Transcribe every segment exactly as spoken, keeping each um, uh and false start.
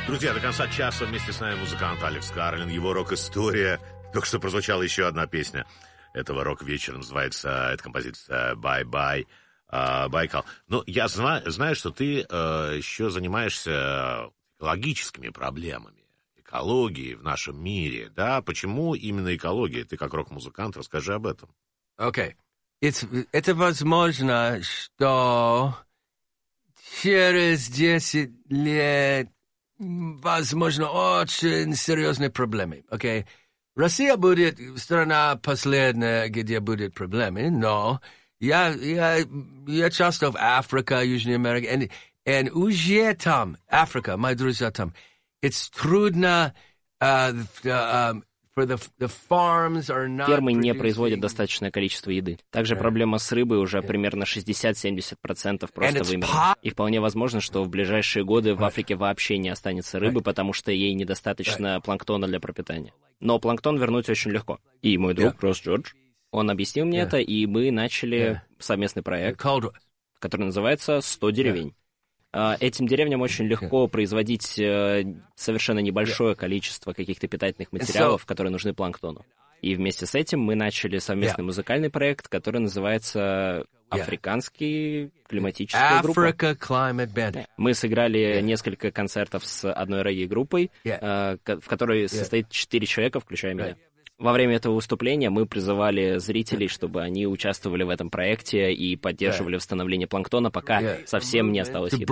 Друзья, до конца часа вместе с нами музыкант Алекс Карлин, его рок-история. Только что прозвучала еще одна песня этого рок-вечера, называется эта композиция «Bye-bye», uh, «Байкал». Ну, я знаю, знаю, что ты uh, еще занимаешься экологическими проблемами, экологией в нашем мире, да? Почему именно экология? Ты как рок-музыкант, расскажи об этом. Окей. Okay. Это возможно, что через десять лет возможно очень серьезные проблемы. Окей. Okay? Россия будет страна последняя, где будут проблемы, но я, я, я часто в Африке, Южной Америке, и уже там, Африка, мои друзья там, it's трудно, uh, um, for the, the farms are not Фермы не producing... производят достаточное количество еды. Также yeah. проблема с рыбой уже yeah. примерно шестьдесят-семьдесят процентов просто вымерла. И вполне возможно, что в ближайшие годы в Африке вообще не останется рыбы, потому что ей недостаточно планктона для пропитания. Но планктон вернуть очень легко. И мой друг, Росс Джордж, он объяснил мне yeah. это, и мы начали yeah. совместный проект, который называется «сто деревень». Yeah. Этим деревням очень легко yeah. производить совершенно небольшое yeah. количество каких-то питательных материалов, so... которые нужны планктону. И вместе с этим мы начали совместный yeah. музыкальный проект, который называется «Африканский климатическая группа». Yeah. Мы сыграли yeah. несколько концертов с одной регги-группой, yeah. в которой yeah. состоит четыре человека, включая меня. Right. Во время этого выступления мы призывали зрителей, чтобы они участвовали в этом проекте и поддерживали yeah. восстановление планктона, пока yeah. совсем не осталось еды.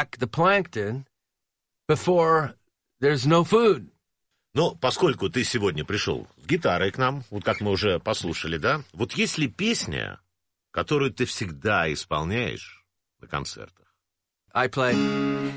Но поскольку ты сегодня пришел с гитарой к нам, вот как мы уже послушали, да, вот есть ли песня, которую ты всегда исполняешь на концертах? I play